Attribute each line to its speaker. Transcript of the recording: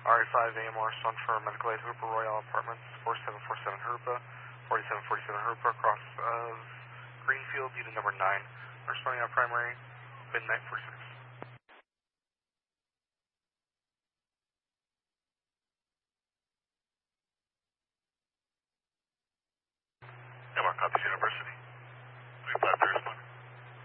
Speaker 1: RA5 AMR Sun for Medical Aid Hooper Royal Apartments, 4747 Hooper, 4747 Hooper, across of Greenfield, unit number 9. Responding on primary, midnight 46. AMR copies University.